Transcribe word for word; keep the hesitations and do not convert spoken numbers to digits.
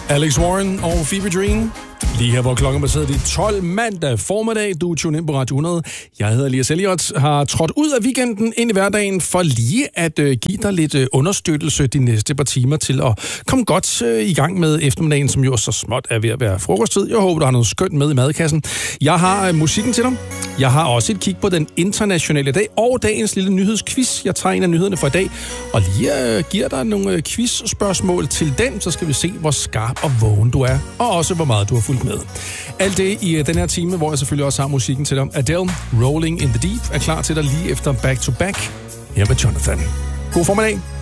Alex Warren og Fever Dream. Lige her, hvor klokken passerer de tolv mandag formiddag. Du er tunet ind på Radio hundrede. Jeg hedder Elias Elliot, har trådt ud af weekenden ind i hverdagen for lige at øh, give dig lidt øh, understøttelse de næste par timer til at komme godt øh, i gang med eftermiddagen, som jo så småt er ved at være frokosttid. Jeg håber, du har noget skønt med i madkassen. Jeg har øh, musikken til dig. Jeg har også et kig på den internationale dag og dagens lille nyhedsquiz. Jeg tager en af nyhederne for i dag og lige øh, giver dig nogle øh, quiz-spørgsmål til den, så skal vi se, hvor skarp og vågen du er, og også hvor meget du har fulgt med. Alt det i den her time, hvor jeg selvfølgelig også har musikken til dig. Adele, Rolling in the Deep, er klar til dig lige efter Back to Back. Her med Jonathan. God formiddag.